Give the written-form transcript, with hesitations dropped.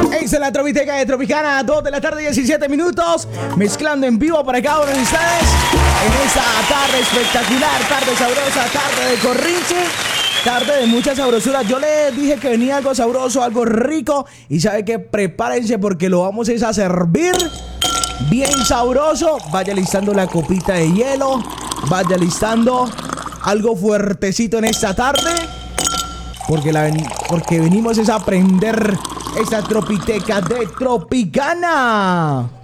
Es la Tropiteca de Tropicana, 2 de la tarde, 17 minutos, mezclando en vivo para cada uno de ustedes en esta tarde espectacular, tarde sabrosa, tarde de corrinche, tarde de mucha sabrosura. Yo les dije que venía algo sabroso, algo rico, y sabe que prepárense porque lo vamos a servir bien sabroso. Vaya listando la copita de hielo, vaya listando algo fuertecito en esta tarde, porque venimos a aprender esta Tropiteca de Tropicana.